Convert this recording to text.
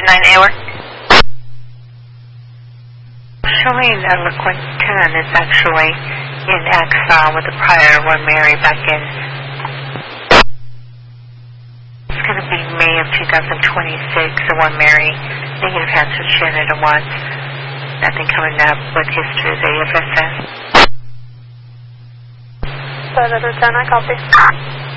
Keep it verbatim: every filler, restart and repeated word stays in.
nine hour. Showing Eloquent ten is actually in exile with the prior one Mary back in. It's going to be May of two thousand twenty-six, the one Mary, negative answer Shannon at once. Nothing coming up with history of A F S S. five out of ten, I copy.